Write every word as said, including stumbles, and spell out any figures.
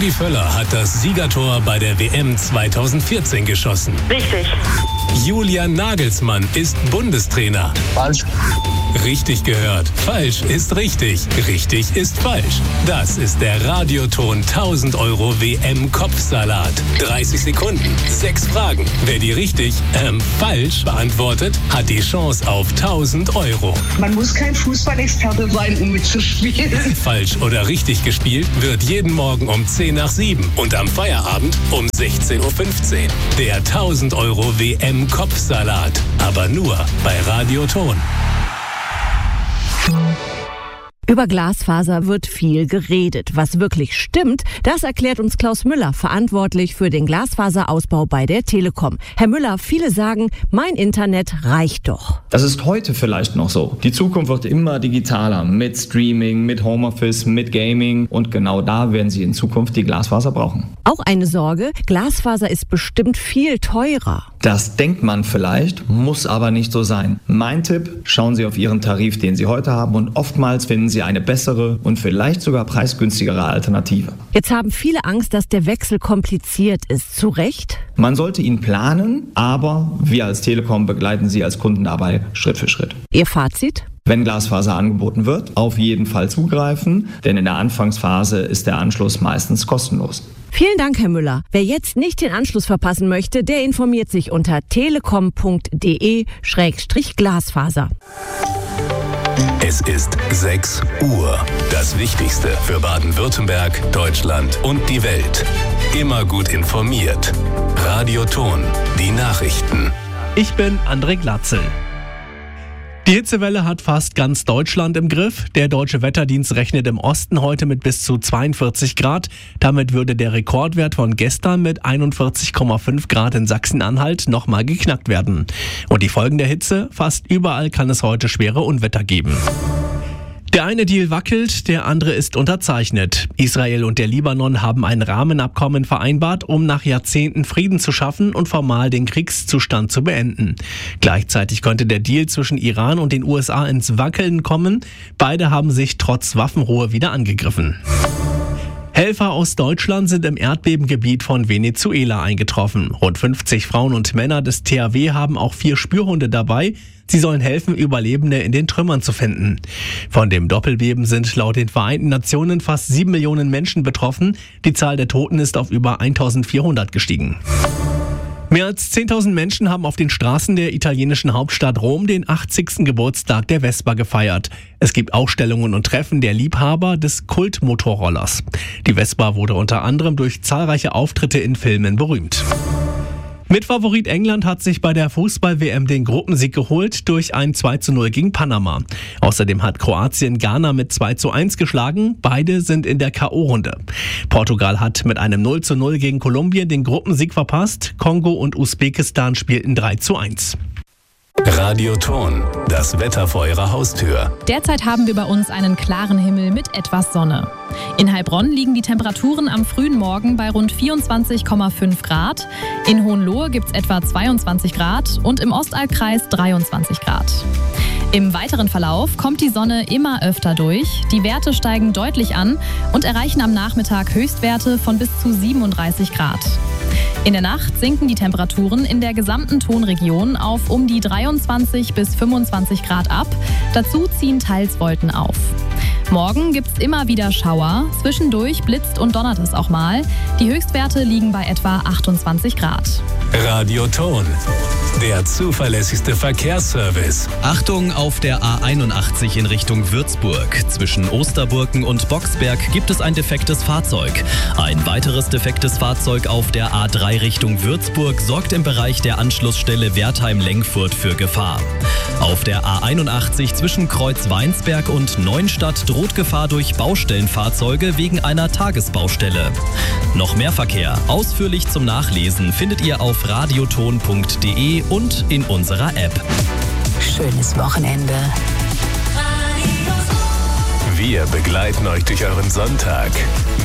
Rudi Völler hat das Siegertor bei der W M zweitausendvierzehn geschossen. Richtig. Julian Nagelsmann ist Bundestrainer. Falsch. Richtig gehört. Falsch ist richtig. Richtig ist falsch. Das ist der Radioton tausend Euro W M-Kopfsalat. dreißig Sekunden, sechs Fragen. Wer die richtig, ähm, falsch beantwortet, hat die Chance auf tausend Euro. Man muss kein Fußballexperte sein, um mitzuspielen. Falsch oder richtig gespielt wird jeden Morgen um zehn nach sieben und am Feierabend um sechzehn Uhr fünfzehn. Der tausend Euro W M-Kopfsalat. Aber nur bei Radioton. Über Glasfaser wird viel geredet. Was wirklich stimmt, das erklärt uns Klaus Müller, verantwortlich für den Glasfaserausbau bei der Telekom. Herr Müller, viele sagen, mein Internet reicht doch. Das ist heute vielleicht noch so. Die Zukunft wird immer digitaler, mit Streaming, mit Homeoffice, mit Gaming. Und genau da werden Sie in Zukunft die Glasfaser brauchen. Auch eine Sorge, Glasfaser ist bestimmt viel teurer. Das denkt man vielleicht, muss aber nicht so sein. Mein Tipp, schauen Sie auf Ihren Tarif, den Sie heute haben, und oftmals finden Sie eine bessere und vielleicht sogar preisgünstigere Alternative. Jetzt haben viele Angst, dass der Wechsel kompliziert ist. Zu Recht? Man sollte ihn planen, aber wir als Telekom begleiten Sie als Kunden dabei Schritt für Schritt. Ihr Fazit? Wenn Glasfaser angeboten wird, auf jeden Fall zugreifen, denn in der Anfangsphase ist der Anschluss meistens kostenlos. Vielen Dank, Herr Müller. Wer jetzt nicht den Anschluss verpassen möchte, der informiert sich unter telekom punkt de Schrägstrich Glasfaser. Es ist sechs Uhr. Das Wichtigste für Baden-Württemberg, Deutschland und die Welt. Immer gut informiert. Radioton, die Nachrichten. Ich bin André Glatzel. Die Hitzewelle hat fast ganz Deutschland im Griff. Der Deutsche Wetterdienst rechnet im Osten heute mit bis zu zweiundvierzig Grad. Damit würde der Rekordwert von gestern mit einundvierzig Komma fünf Grad in Sachsen-Anhalt nochmal geknackt werden. Und die Folgen der Hitze? Fast überall kann es heute schwere Unwetter geben. Der eine Deal wackelt, der andere ist unterzeichnet. Israel und der Libanon haben ein Rahmenabkommen vereinbart, um nach Jahrzehnten Frieden zu schaffen und formal den Kriegszustand zu beenden. Gleichzeitig könnte der Deal zwischen Iran und den U S A ins Wackeln kommen. Beide haben sich trotz Waffenruhe wieder angegriffen. Helfer aus Deutschland sind im Erdbebengebiet von Venezuela eingetroffen. Rund fünfzig Frauen und Männer des T H W haben auch vier Spürhunde dabei. Sie sollen helfen, Überlebende in den Trümmern zu finden. Von dem Doppelbeben sind laut den Vereinten Nationen fast sieben Millionen Menschen betroffen. Die Zahl der Toten ist auf über eintausendvierhundert gestiegen. Mehr als zehntausend Menschen haben auf den Straßen der italienischen Hauptstadt Rom den achtzigsten Geburtstag der Vespa gefeiert. Es gibt Ausstellungen und Treffen der Liebhaber des Kultmotorrollers. Die Vespa wurde unter anderem durch zahlreiche Auftritte in Filmen berühmt. Mitfavorit England hat sich bei der Fußball-W M den Gruppensieg geholt durch ein zwei zu null gegen Panama. Außerdem hat Kroatien Ghana mit zwei zu eins geschlagen. Beide sind in der K O-Runde. Portugal hat mit einem null zu null gegen Kolumbien den Gruppensieg verpasst. Kongo und Usbekistan spielten drei zu eins. Radioton, das Wetter vor Ihrer Haustür. Derzeit haben wir bei uns einen klaren Himmel mit etwas Sonne. In Heilbronn liegen die Temperaturen am frühen Morgen bei rund vierundzwanzig Komma fünf Grad. In Hohenlohe gibt es etwa zweiundzwanzig Grad und im Ostalbkreis dreiundzwanzig Grad. Im weiteren Verlauf kommt die Sonne immer öfter durch. Die Werte steigen deutlich an und erreichen am Nachmittag Höchstwerte von bis zu siebenunddreißig Grad. In der Nacht sinken die Temperaturen in der gesamten Tonregion auf um die dreiundzwanzig bis fünfundzwanzig Grad ab. Dazu ziehen teils Wolken auf. Morgen gibt's immer wieder Schauer. Zwischendurch blitzt und donnert es auch mal. Die Höchstwerte liegen bei etwa achtundzwanzig Grad. Radioton, der zuverlässigste Verkehrsservice. Achtung, auf der A einundachtzig in Richtung Würzburg. Zwischen Osterburken und Boxberg gibt es ein defektes Fahrzeug. Ein weiteres defektes Fahrzeug auf der A drei Richtung Würzburg sorgt im Bereich der Anschlussstelle Wertheim-Lengfurt für Gefahr. Auf der A einundachtzig zwischen Kreuz-Weinsberg und Neuenstadt droht Gefahr durch Baustellenfahrzeuge wegen einer Tagesbaustelle. Noch mehr Verkehr, ausführlich zum Nachlesen, findet ihr auf radioton punkt de und in unserer App. Schönes Wochenende. Wir begleiten euch durch euren Sonntag.